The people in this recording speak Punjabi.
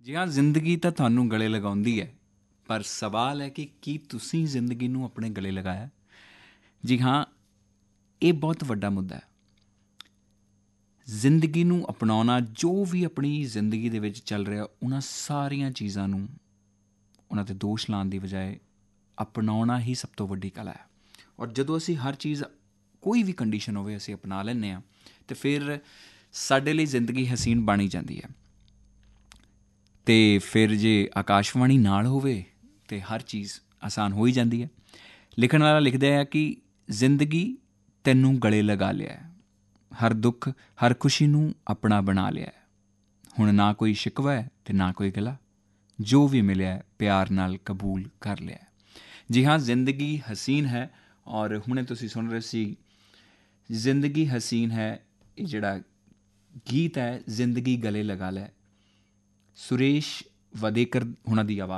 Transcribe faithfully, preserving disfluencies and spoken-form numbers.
ਜੀ ਹਾਂ, ਜ਼ਿੰਦਗੀ ਤਾਂ ਤੁਹਾਨੂੰ ਗਲੇ ਲਗਾਉਂਦੀ ਹੈ, ਪਰ ਸਵਾਲ ਹੈ ਕਿ ਕੀ ਤੁਸੀਂ ਜ਼ਿੰਦਗੀ ਨੂੰ ਆਪਣੇ ਗਲੇ ਲਗਾਇਆ? ਜੀ ਹਾਂ, ਇਹ ਬਹੁਤ ਵੱਡਾ ਮੁੱਦਾ ਹੈ। ਜ਼ਿੰਦਗੀ ਨੂੰ ਅਪਣਾਉਣਾ, ਜੋ ਵੀ ਆਪਣੀ ਜ਼ਿੰਦਗੀ ਦੇ ਵਿੱਚ ਚੱਲ ਰਿਹਾ, ਉਹਨਾਂ ਸਾਰੀਆਂ ਚੀਜ਼ਾਂ ਨੂੰ ਉਹਨਾਂ 'ਤੇ ਦੋਸ਼ ਲਾਉਣ ਦੀ ਬਜਾਏ ਅਪਣਾਉਣਾ ਹੀ ਸਭ ਤੋਂ ਵੱਡੀ ਕਲਾ ਹੈ। ਔਰ ਜਦੋਂ ਅਸੀਂ ਹਰ ਚੀਜ਼, ਕੋਈ ਵੀ ਕੰਡੀਸ਼ਨ ਹੋਵੇ, ਅਸੀਂ ਅਪਣਾ ਲੈਂਦੇ ਹਾਂ, ਅਤੇ ਫਿਰ ਸਾਡੇ ਲਈ ਜ਼ਿੰਦਗੀ ਹਸੀਨ ਬਣ ਹੀ ਜਾਂਦੀ ਹੈ। ਅਤੇ ਫਿਰ ਜੇ ਆਕਾਸ਼ਵਾਣੀ ਨਾਲ ਹੋਵੇ ਤਾਂ ਹਰ ਚੀਜ਼ ਆਸਾਨ ਹੋ ਹੀ ਜਾਂਦੀ ਹੈ। ਲਿਖਣ ਵਾਲਾ ਲਿਖਦਾ ਹੈ ਕਿ ਜ਼ਿੰਦਗੀ ਤੈਨੂੰ ਗਲੇ ਲਗਾ ਲਿਆ ਹੈ, ਹਰ ਦੁੱਖ ਹਰ ਖੁਸ਼ੀ ਨੂੰ ਆਪਣਾ ਬਣਾ ਲਿਆ ਹੈ। ਹੁਣ ਨਾ ਕੋਈ ਸ਼ਿਕਵਾ ਹੈ ਅਤੇ ਨਾ ਕੋਈ ਗਿਲਾ, ਜੋ ਵੀ ਮਿਲਿਆ ਪਿਆਰ ਨਾਲ ਕਬੂਲ ਕਰ ਲਿਆ। ਜੀ ਹਾਂ, ਜ਼ਿੰਦਗੀ ਹਸੀਨ ਹੈ। ਔਰ ਹੁਣੇ ਤੁਸੀਂ ਸੁਣ ਰਹੇ ਸੀ ਜ਼ਿੰਦਗੀ ਹਸੀਨ ਹੈ, ਇਹ ਜਿਹੜਾ ਗੀਤ ਹੈ ਜ਼ਿੰਦਗੀ ਗਲੇ ਲਗਾ ਲੈ, ਸੁਰੇਸ਼ ਵਾਡੇਕਰ ਹੁਣਾਂ ਦੀ ਆਵਾਜ਼